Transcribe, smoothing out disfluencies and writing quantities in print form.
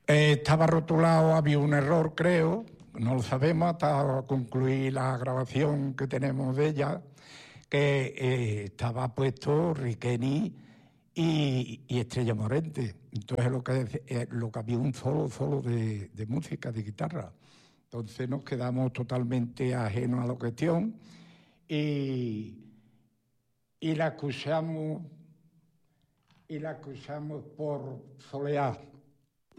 Estaba rotulado, había un error, creo, no lo sabemos hasta concluir la grabación que tenemos de ella, que estaba puesto Riqueni y Estrella Morente. Entonces lo que había un solo de música, de guitarra. Entonces nos quedamos totalmente ajenos a la cuestión y la acusamos por solear.